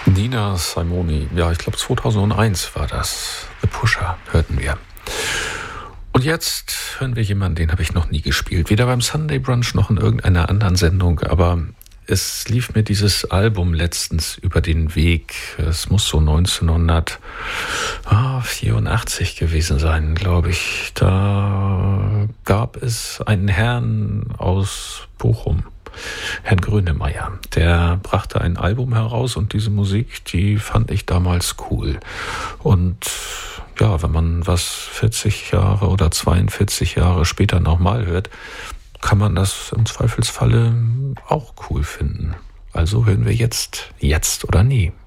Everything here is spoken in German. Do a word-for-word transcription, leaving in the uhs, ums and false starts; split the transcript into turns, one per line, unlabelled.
Nina Simone, ja, ich glaube zweitausendeins war das. The Pusher hörten wir. Und jetzt hören wir jemanden, den habe ich noch nie gespielt. Weder beim Sunday Brunch noch in irgendeiner anderen Sendung, aber es lief mir dieses Album letztens über den Weg. Es muss so neunzehnhundertvierundachtzig gewesen sein, glaube ich. Da gab es einen Herrn aus Bochum, Herrn Grönemeyer, der brachte ein Album heraus und diese Musik, die fand ich damals cool. Und ja, wenn man was vierzig Jahre oder zweiundvierzig Jahre später nochmal hört, kann man das im Zweifelsfalle auch cool finden. Also hören wir jetzt, jetzt oder nie.